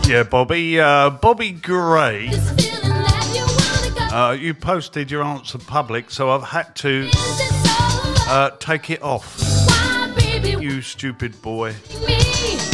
Yeah, Bobby. Bobby Gray. You posted your answer public, so I've had to take it off. You stupid boy.